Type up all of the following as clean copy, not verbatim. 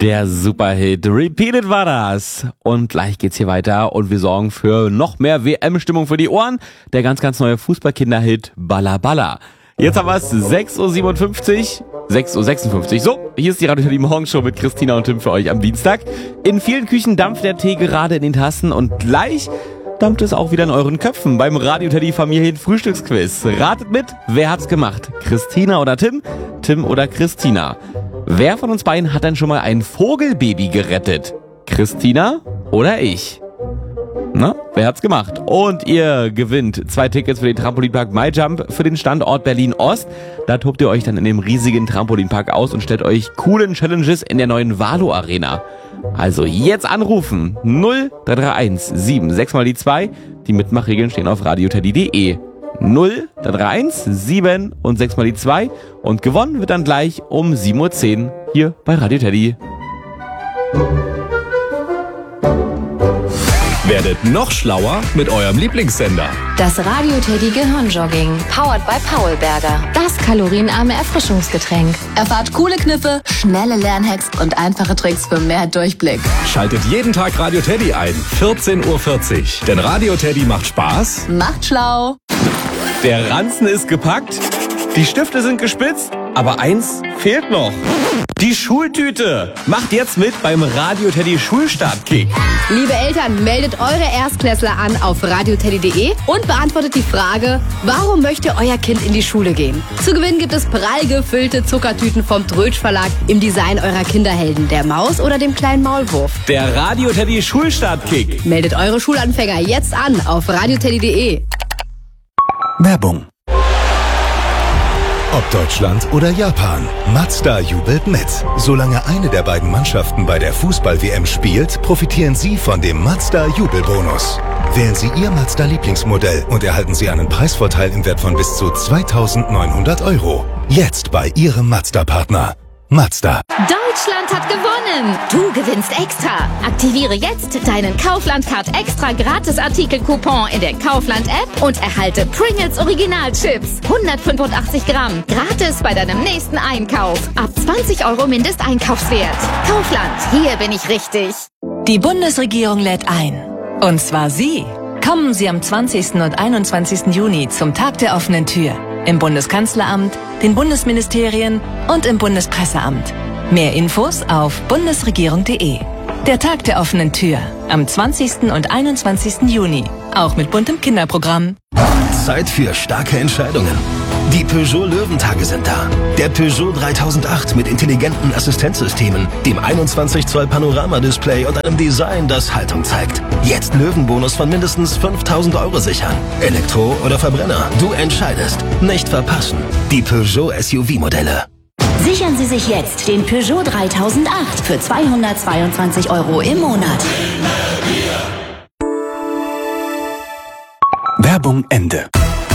Der Superhit Repeated war das. Und gleich geht's hier weiter und wir sorgen für noch mehr WM-Stimmung für die Ohren. Der ganz, ganz neue Fußballkinderhit Balla Balla. Jetzt haben wir es 6.57 Uhr, 6.56 Uhr. So, hier ist die Radio Teddy Morgenshow mit Christina und Tim für euch am Dienstag. In vielen Küchen dampft der Tee gerade in den Tassen und gleich dampft es auch wieder in euren Köpfen beim Radio Teddy Familien Frühstücksquiz. Ratet mit, wer hat's gemacht? Christina oder Tim? Tim oder Christina? Wer von uns beiden hat denn schon mal ein Vogelbaby gerettet? Christina oder ich? Na, wer hat's gemacht? Und ihr gewinnt 2 Tickets für den Trampolinpark MyJump für den Standort Berlin-Ost. Da tobt ihr euch dann in dem riesigen Trampolinpark aus und stellt euch coolen Challenges in der neuen Valo Arena. Also jetzt anrufen 0331 76 mal die 2. Die Mitmachregeln stehen auf radioteddy.de. 0331 7 und 6 mal die 2. Und gewonnen wird dann gleich um 7.10 Uhr hier bei Radio Teddy. Werdet noch schlauer mit eurem Lieblingssender. Das Radio Teddy Gehirnjogging, powered by Paulberger. Das kalorienarme Erfrischungsgetränk. Erfahrt coole Kniffe, schnelle Lernhacks und einfache Tricks für mehr Durchblick. Schaltet jeden Tag Radio Teddy ein, 14.40 Uhr. Denn Radio Teddy macht Spaß. Macht schlau. Der Ranzen ist gepackt, die Stifte sind gespitzt, aber eins fehlt noch. Die Schultüte. Macht jetzt mit beim Radio Teddy Schulstartkick. Liebe Eltern, meldet eure Erstklässler an auf radioteddy.de und beantwortet die Frage, warum möchte euer Kind in die Schule gehen? Zu gewinnen gibt es prall gefüllte Zuckertüten vom Trötsch Verlag im Design eurer Kinderhelden, der Maus oder dem kleinen Maulwurf. Der Radio Teddy Schulstartkick. Meldet eure Schulanfänger jetzt an auf radioteddy.de. Werbung. Ob Deutschland oder Japan, Mazda jubelt mit. Solange eine der beiden Mannschaften bei der Fußball-WM spielt, profitieren Sie von dem Mazda-Jubelbonus. Wählen Sie Ihr Mazda-Lieblingsmodell und erhalten Sie einen Preisvorteil im Wert von bis zu 2.900 €. Jetzt bei Ihrem Mazda-Partner. Mazda. Deutschland hat gewonnen! Du gewinnst extra! Aktiviere jetzt deinen Kaufland-Card extra Gratis-Artikel-Coupon in der Kaufland-App und erhalte Pringles Original-Chips. 185 Gramm. Gratis bei deinem nächsten Einkauf. Ab 20 € Mindesteinkaufswert. Kaufland, hier bin ich richtig. Die Bundesregierung lädt ein. Und zwar Sie. Kommen Sie am 20. und 21. Juni zum Tag der offenen Tür. Im Bundeskanzleramt, den Bundesministerien und im Bundespresseamt. Mehr Infos auf bundesregierung.de. Der Tag der offenen Tür am 20. und 21. Juni. Auch mit buntem Kinderprogramm. Zeit für starke Entscheidungen. Die Peugeot Löwentage sind da. Der Peugeot 3008 mit intelligenten Assistenzsystemen, dem 21 Zoll Panoramadisplay und einem Design, das Haltung zeigt. Jetzt Löwenbonus von mindestens 5.000 € sichern. Elektro oder Verbrenner, du entscheidest. Nicht verpassen. Die Peugeot SUV-Modelle. Sichern Sie sich jetzt den Peugeot 3008 für 222 € im Monat. Werbung Ende.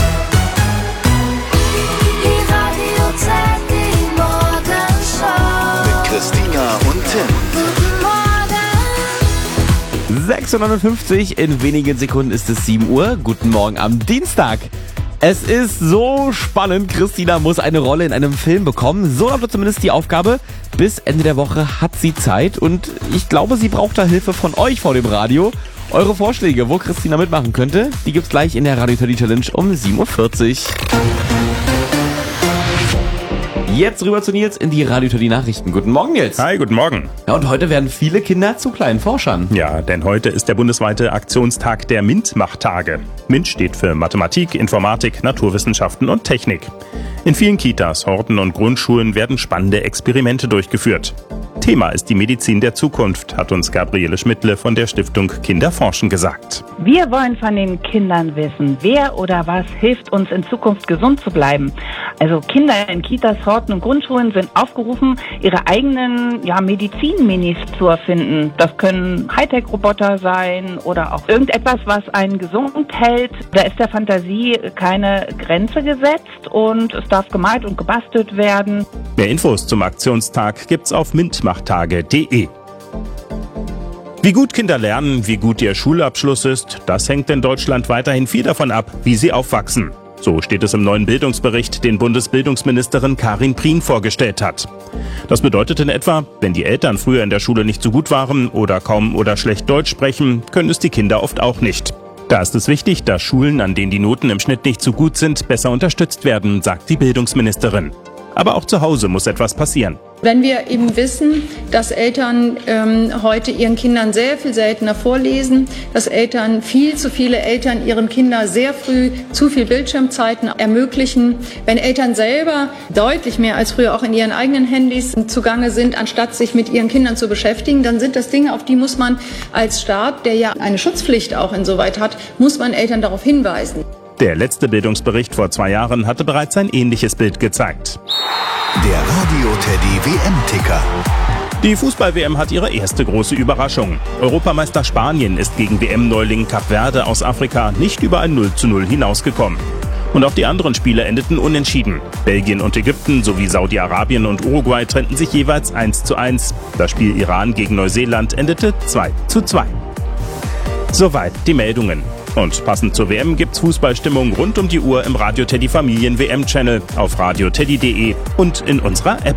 Mit Christina und Tim. 6:59 Uhr, in wenigen Sekunden ist es 7 Uhr. Guten Morgen am Dienstag. Es ist so spannend. Christina muss eine Rolle in einem Film bekommen. So lautet zumindest die Aufgabe. Bis Ende der Woche hat sie Zeit und ich glaube, sie braucht da Hilfe von euch vor dem Radio. Eure Vorschläge, wo Christina mitmachen könnte, die gibt's gleich in der Radio Teddy Challenge um 7.40 Uhr. Jetzt rüber zu Nils in die Radio Teddy Nachrichten. Guten Morgen, Nils. Hi, guten Morgen. Ja, und heute werden viele Kinder zu kleinen Forschern. Ja, denn heute ist der bundesweite Aktionstag der MINT-Machtage. MINT steht für Mathematik, Informatik, Naturwissenschaften und Technik. In vielen Kitas, Horten und Grundschulen werden spannende Experimente durchgeführt. Thema ist die Medizin der Zukunft, hat uns Gabriele Schmidtle von der Stiftung Kinderforschen gesagt. Wir wollen von den Kindern wissen, wer oder was hilft uns in Zukunft gesund zu bleiben. Also Kinder in Kitas, Horten und Grundschulen sind aufgerufen, ihre eigenen Medizin-Minis zu erfinden. Das können Hightech-Roboter sein oder auch irgendetwas, was einen gesund hält. Da ist der Fantasie keine Grenze gesetzt und es darf gemalt und gebastelt werden. Mehr Infos zum Aktionstag gibt's auf mintmachtage.de. Wie gut Kinder lernen, wie gut ihr Schulabschluss ist, das hängt in Deutschland weiterhin viel davon ab, wie sie aufwachsen. So steht es im neuen Bildungsbericht, den Bundesbildungsministerin Karin Prien vorgestellt hat. Das bedeutet in etwa, wenn die Eltern früher in der Schule nicht so gut waren oder kaum oder schlecht Deutsch sprechen, können es die Kinder oft auch nicht. Da ist es wichtig, dass Schulen, an denen die Noten im Schnitt nicht so gut sind, besser unterstützt werden, sagt die Bildungsministerin. Aber auch zu Hause muss etwas passieren. Wenn wir eben wissen, dass Eltern heute ihren Kindern sehr viel seltener vorlesen, dass viel zu viele Eltern ihren Kindern sehr früh zu viel Bildschirmzeiten ermöglichen, wenn Eltern selber deutlich mehr als früher auch in ihren eigenen Handys zugange sind, anstatt sich mit ihren Kindern zu beschäftigen, dann sind das Dinge, auf die muss man als Staat, der ja eine Schutzpflicht auch insoweit hat, muss man Eltern darauf hinweisen. Der letzte Bildungsbericht vor 2 Jahren hatte bereits ein ähnliches Bild gezeigt. Der Radio Teddy WM-Ticker. Die Fußball-WM hat ihre erste große Überraschung. Europameister Spanien ist gegen WM-Neuling Kap Verde aus Afrika nicht über ein 0:0 hinausgekommen. Und auch die anderen Spiele endeten unentschieden. Belgien und Ägypten sowie Saudi-Arabien und Uruguay trennten sich jeweils 1:1. Das Spiel Iran gegen Neuseeland endete 2:2. Soweit die Meldungen. Und passend zur WM gibt's Fußballstimmung rund um die Uhr im Radio Teddy Familien WM-Channel, auf radioteddy.de und in unserer App.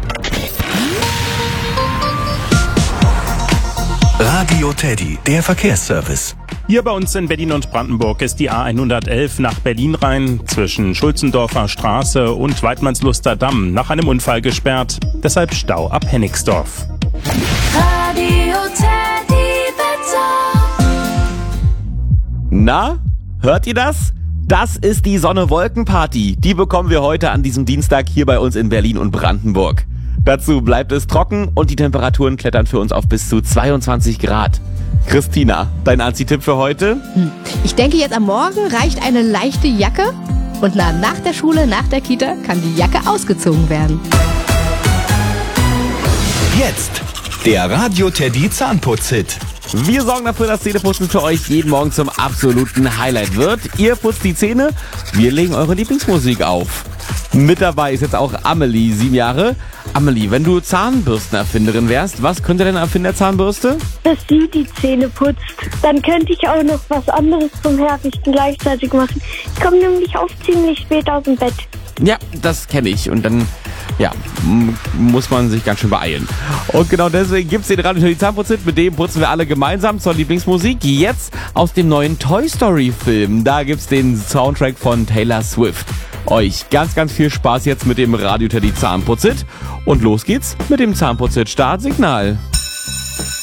Radio Teddy, der Verkehrsservice. Hier bei uns in Berlin und Brandenburg ist die A111 nach Berlin rein, zwischen Schulzendorfer Straße und Weidmannsluster Damm nach einem Unfall gesperrt. Deshalb Stau ab Hennigsdorf. Radio Teddy Wetter. Na, hört ihr das? Das ist die Sonne-Wolken-Party. Die bekommen wir heute an diesem Dienstag hier bei uns in Berlin und Brandenburg. Dazu bleibt es trocken und die Temperaturen klettern für uns auf bis zu 22 Grad. Christina, dein Anziehtipp für heute? Ich denke, jetzt am Morgen reicht eine leichte Jacke und nach der Schule, nach der Kita kann die Jacke ausgezogen werden. Jetzt der Radio Teddy Zahnputz-Hit. Wir sorgen dafür, dass Zähneputzen für euch jeden Morgen zum absoluten Highlight wird. Ihr putzt die Zähne, wir legen eure Lieblingsmusik auf. Mit dabei ist jetzt auch Amelie, 7 Jahre. Amelie, wenn du Zahnbürstenerfinderin wärst, was könnte denn Erfinder Zahnbürste? Dass sie die Zähne putzt. Dann könnte ich auch noch was anderes zum Herrichten gleichzeitig machen. Ich komme nämlich auch ziemlich spät aus dem Bett. Ja, das kenne ich. Und dann, muss man sich ganz schön beeilen. Und genau deswegen gibt's den Radio Teddy Zahnputz-Hit. Mit dem putzen wir alle gemeinsam zur Lieblingsmusik. Jetzt aus dem neuen Toy Story Film. Da gibt's den Soundtrack von Taylor Swift. Euch ganz, ganz viel Spaß jetzt mit dem Radio Teddy Zahnputz-Hit. Und los geht's mit dem Zahnputz-Hit Startsignal.